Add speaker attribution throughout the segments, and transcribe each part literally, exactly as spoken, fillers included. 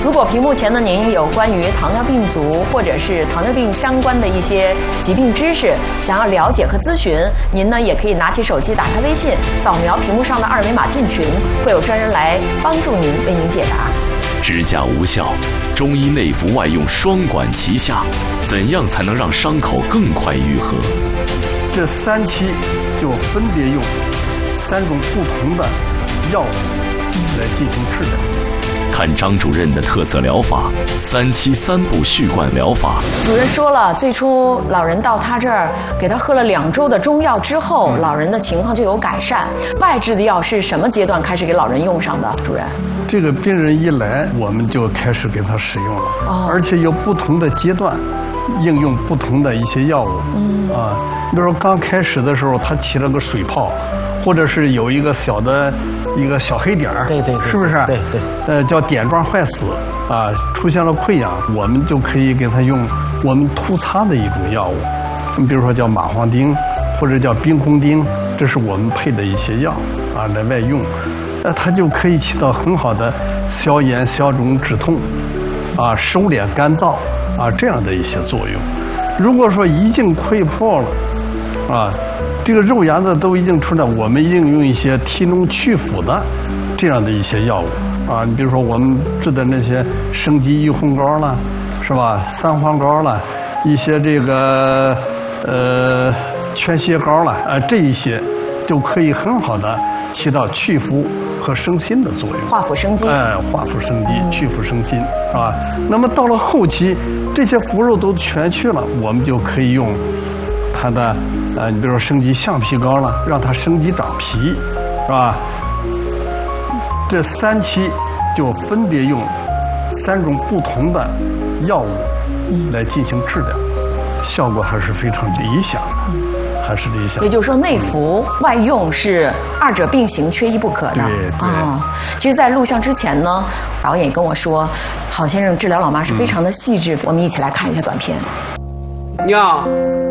Speaker 1: 如果屏幕前的您有关于糖尿病足或者是糖尿病相关的一些疾病知识，想要了解和咨询，您呢也可以拿起手机，打开微信，扫描屏幕上的二维码进群，会有专人来帮助您，为您解答。
Speaker 2: 支架无效，中医内服外用双管齐下，怎样才能让伤口更快愈合？
Speaker 3: 这三期就分别用三种不同的药物来进行治疗。
Speaker 2: 看张主任的特色疗法三七三步续贯疗法。
Speaker 1: 主任说了，最初老人到他这儿给他喝了两周的中药之后，嗯、老人的情况就有改善。外治的药是什么阶段开始给老人用上的？主任，
Speaker 3: 这个病人一来，我们就开始给他使用了，哦、而且有不同的阶段，应用不同的一些药物。嗯啊，比如说刚开始的时候，他起了个水泡，或者是有一个小的。一个小黑点儿，
Speaker 4: 对对对，
Speaker 3: 是不是？
Speaker 4: 对对，
Speaker 3: 呃，叫点状坏死啊，出现了溃疡，我们就可以给他用我们涂擦的一种药物，你比如说叫麻黄丁，或者叫冰红丁，这是我们配的一些药啊，来外用，那它就可以起到很好的消炎、消肿、止痛，啊，收敛干燥啊这样的一些作用。如果说已经溃破了，啊。这个肉芽子都已经出来，我们应用一些提脓去腐的这样的一些药物啊，你比如说我们制的那些生肌益红膏啦，是吧？三黄膏啦，一些这个呃全泻膏啦，啊，这一些就可以很好的起到去腐和生心的作用，
Speaker 1: 化腐生肌。
Speaker 3: 哎，化腐生肌，去腐生心，是吧？那么到了后期，这些腐肉都全去了，我们就可以用它的。呃，你比如说生肌橡皮膏了，让它生肌长皮，是吧？这三期就分别用三种不同的药物来进行治疗，嗯、效果还是非常理想的，嗯、还是理想。
Speaker 1: 也就是说，内服、嗯、外用是二者并行，缺一不可的。
Speaker 3: 对对。
Speaker 1: 哦，其实，在录像之前呢，导演跟我说，郝先生治疗老妈是非常的细致。嗯、我们一起来看一下短片。
Speaker 5: 娘。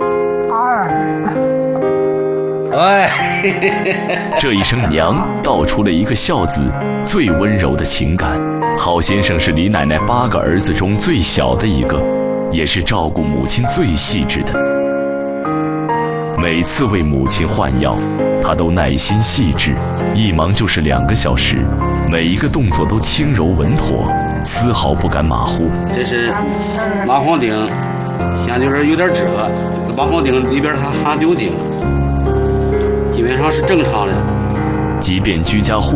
Speaker 5: 哎，
Speaker 2: 这一声娘道出了一个孝子最温柔的情感。郝先生是李奶奶八个儿子中最小的一个，也是照顾母亲最细致的。每次为母亲换药，他都耐心细致，一忙就是两个小时，每一个动作都轻柔稳妥，丝毫不敢马虎。
Speaker 5: 这是麻黄丁，现在就是有点褶，麻黄丁里边它含酒精。基本上是正常的。
Speaker 2: 即便居家护